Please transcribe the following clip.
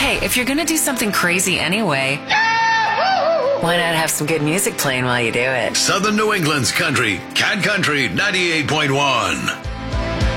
Hey, if you're going to do something crazy anyway, why not have some good music playing while you do it? Southern New England's country, Cat Country 98.1.